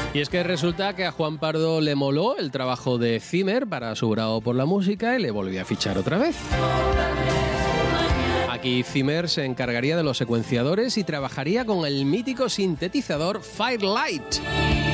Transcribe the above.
Y es que resulta que a Juan Pardo le moló el trabajo de Zimmer para su bravo por la música y le volvió a fichar otra vez. Aquí Zimmer se encargaría de los secuenciadores y trabajaría con el mítico sintetizador Firelight.